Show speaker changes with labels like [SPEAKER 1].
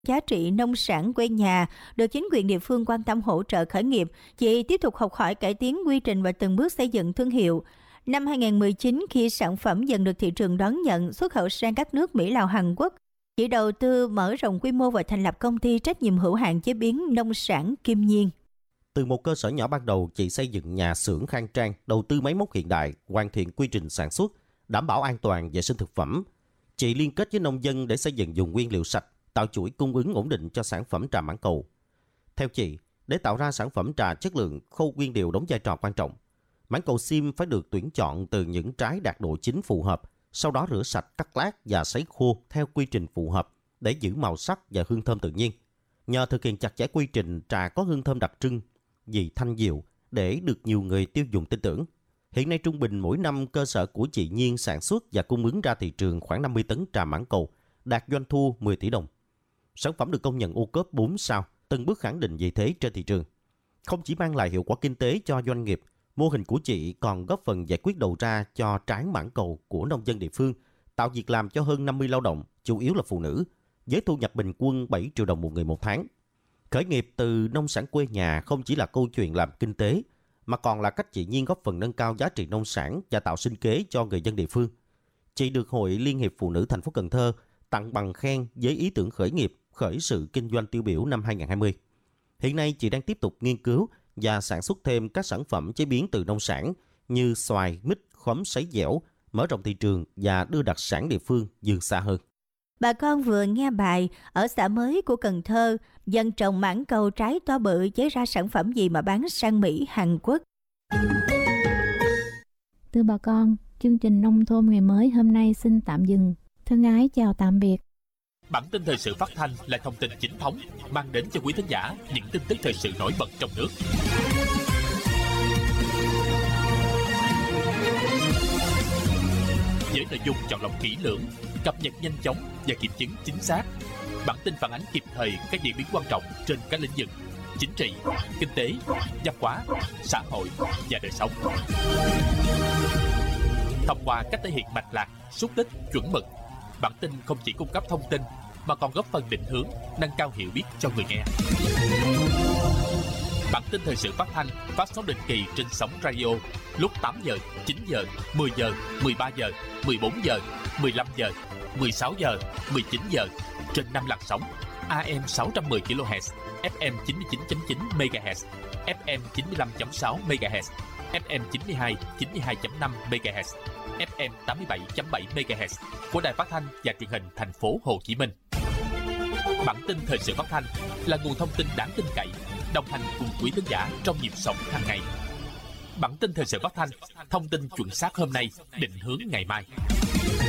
[SPEAKER 1] giá trị nông sản quê nhà, được chính quyền địa phương quan tâm hỗ trợ khởi nghiệp. Chị tiếp tục học hỏi, cải tiến quy trình và từng bước xây dựng thương hiệu. Năm 2019, khi sản phẩm dần được thị trường đón nhận, xuất khẩu sang các nước Mỹ, Lào, Hàn Quốc, chị đầu tư mở rộng quy mô và thành lập công ty trách nhiệm hữu hạn chế biến nông sản Kim Nhiên.
[SPEAKER 2] Từ một cơ sở nhỏ ban đầu, chị xây dựng nhà xưởng khang trang, đầu tư máy móc hiện đại, hoàn thiện quy trình sản xuất, đảm bảo an toàn vệ sinh thực phẩm. Chị liên kết với nông dân để xây dựng vùng nguyên liệu sạch, tạo chuỗi cung ứng ổn định cho sản phẩm trà mãng cầu. Theo chị, để tạo ra sản phẩm trà chất lượng, khâu nguyên liệu đóng vai trò quan trọng. Mãng cầu sim phải được tuyển chọn từ những trái đạt độ chín phù hợp, sau đó rửa sạch, cắt lát và sấy khô theo quy trình phù hợp để giữ màu sắc và hương thơm tự nhiên. Nhờ thực hiện chặt chẽ quy trình, trà có hương thơm đặc trưng, vị thanh dịu để được nhiều người tiêu dùng tin tưởng. Hiện nay trung bình mỗi năm cơ sở của chị Nhiên sản xuất và cung ứng ra thị trường khoảng 50 tấn trà mãng cầu, đạt doanh thu 10 tỷ đồng. Sản phẩm được công nhận ô cốp 4 sao, từng bước khẳng định vị thế trên thị trường. Không chỉ mang lại hiệu quả kinh tế cho doanh nghiệp, mô hình của chị còn góp phần giải quyết đầu ra cho trái mãng cầu của nông dân địa phương, tạo việc làm cho hơn 50 lao động, chủ yếu là phụ nữ, với thu nhập bình quân 7 triệu đồng một người một tháng. Khởi nghiệp từ nông sản quê nhà không chỉ là câu chuyện làm kinh tế, mà còn là cách chị Nhiên góp phần nâng cao giá trị nông sản và tạo sinh kế cho người dân địa phương. Chị được Hội Liên hiệp Phụ nữ thành phố Cần Thơ tặng bằng khen với ý tưởng khởi nghiệp, khởi sự kinh doanh tiêu biểu năm 2020. Hiện nay chị đang tiếp tục nghiên cứu và sản xuất thêm các sản phẩm chế biến từ nông sản như xoài, mít, khóm sấy dẻo, mở rộng thị trường và đưa đặc sản địa phương vươn xa hơn.
[SPEAKER 1] Bà con vừa nghe bài ở xã mới của Cần Thơ, dân trồng mãng cầu trái to bự chế ra sản phẩm gì mà bán sang Mỹ, Hàn Quốc.
[SPEAKER 3] Thưa bà con, chương trình Nông thôn ngày mới hôm nay xin tạm dừng. Thân ái chào tạm biệt.
[SPEAKER 4] Bản tin thời sự phát thanh là thông tin chính thống, mang đến cho quý thính giả những tin tức thời sự nổi bật trong nước. Với nội dung chọn lọc kỹ lưỡng, cập nhật nhanh chóng và kiểm chứng chính xác. Bản tin phản ánh kịp thời các diễn biến quan trọng trên các lĩnh vực chính trị, kinh tế, văn hóa, xã hội và đời sống. Thông qua cách thể hiện mạch lạc, xúc tích, chuẩn mực, bản tin không chỉ cung cấp thông tin mà còn góp phần định hướng, nâng cao hiểu biết cho người nghe. Bản tin thời sự phát thanh phát sóng định kỳ trên sóng radio lúc 8 giờ, 9 giờ, 10 giờ, 13 giờ, 14 giờ, 15 giờ, 16 giờ, 19 giờ trên 5 làn sóng AM 610 kHz, FM 99.9 MHz, FM 95.6 MHz, FM 92, 92.5 MHz, FM 87.7 MHz của Đài Phát thanh và Truyền hình Thành phố Hồ Chí Minh. Bản tin thời sự phát thanh là nguồn thông tin đáng tin cậy, đồng hành cùng quý khán giả trong nhịp sống hàng ngày. Bản tin thời sự phát thanh, thông tin chuẩn xác hôm nay, định hướng ngày mai.